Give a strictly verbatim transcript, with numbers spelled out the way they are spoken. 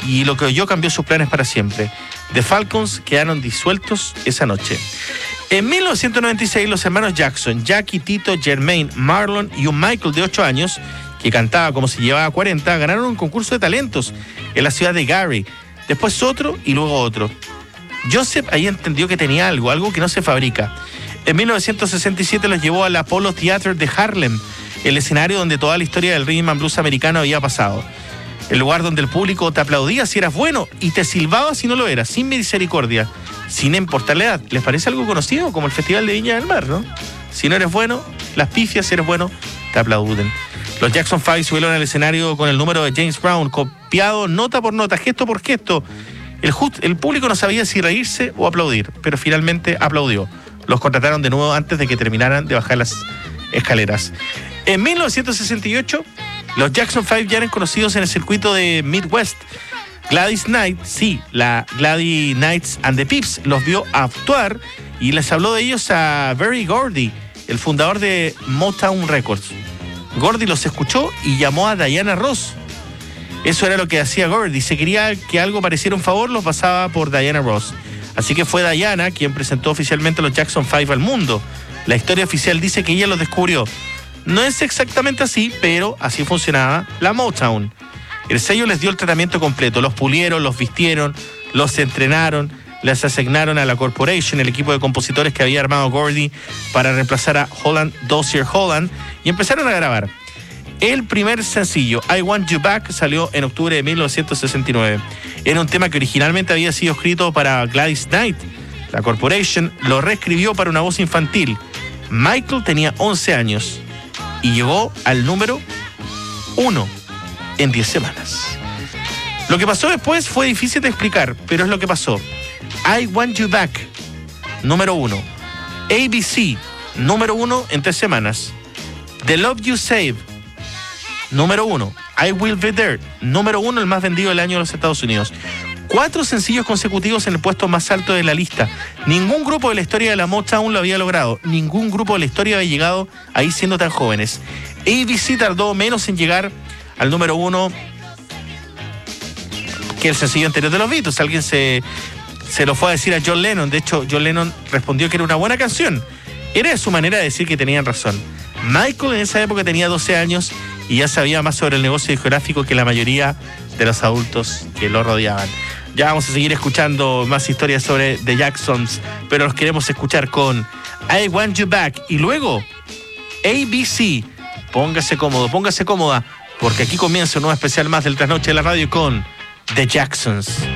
y lo que oyó cambió sus planes para siempre. The Falcons quedaron disueltos esa noche. En mil novecientos noventa y seis, los hermanos Jackson, Jackie, Tito, Jermaine, Marlon y un Michael de ocho años, que cantaba como si llevaba cuarenta, ganaron un concurso de talentos en la ciudad de Gary. Después otro y luego otro. Joseph ahí entendió que tenía algo, algo que no se fabrica. En mil novecientos sesenta y siete los llevó al Apollo Theater de Harlem, el escenario donde toda la historia del rhythm and blues americano había pasado. El lugar donde el público te aplaudía si eras bueno y te silbaba si no lo eras, sin misericordia, sin importar la edad. ¿Les parece algo conocido? Como el Festival de Viña del Mar, ¿no? Si no eres bueno, las pifias, si eres bueno, te aplauden. Los Jackson Five subieron al escenario con el número de James Brown, copiado nota por nota, gesto por gesto. El, just, el público no sabía si reírse o aplaudir, pero finalmente aplaudió. Los contrataron de nuevo antes de que terminaran de bajar las escaleras. En mil novecientos sesenta y ocho, los Jackson Five ya eran conocidos en el circuito de Midwest. Gladys Knight, sí, la Gladys Knights and the Pips, los vio actuar y les habló de ellos a Berry Gordy, el fundador de Motown Records. Gordy los escuchó y llamó a Diana Ross. Eso era lo que hacía Gordy. Si quería que algo pareciera un favor, los pasaba por Diana Ross. Así que fue Diana quien presentó oficialmente a los Jackson Five al mundo. La historia oficial dice que ella los descubrió. No es exactamente así, pero así funcionaba la Motown. El sello les dio el tratamiento completo. Los pulieron, los vistieron, los entrenaron, les asignaron a la Corporation, el equipo de compositores que había armado Gordy para reemplazar a Holland Dozier Holland, y empezaron a grabar. El primer sencillo, I Want You Back, salió en octubre de mil novecientos sesenta y nueve. Era un tema que originalmente había sido escrito para Gladys Knight. La Corporation lo reescribió para una voz infantil. Michael tenía once años y llegó al número uno en diez semanas. Lo que pasó después fue difícil de explicar, pero es lo que pasó. I Want You Back, número uno. A B C, número uno en tres semanas. The Love You Save, número uno. I Will Be There, número uno, el más vendido del año en los Estados Unidos. Cuatro sencillos consecutivos en el puesto más alto de la lista. Ningún grupo de la historia de la Motown lo había logrado. Ningún grupo de la historia había llegado ahí siendo tan jóvenes. A B C tardó menos en llegar al número uno que el sencillo anterior de los Beatles. Alguien se, se lo fue a decir a John Lennon. De hecho, John Lennon respondió que era una buena canción. Era su manera de decir que tenían razón. Michael en esa época tenía doce años y ya sabía más sobre el negocio discográfico que la mayoría de los adultos que lo rodeaban. Ya vamos a seguir escuchando más historias sobre The Jacksons, pero los queremos escuchar con I Want You Back y luego A B C. Póngase cómodo, póngase cómoda, porque aquí comienza un nuevo especial más del Trasnoche de la Radio con The Jacksons.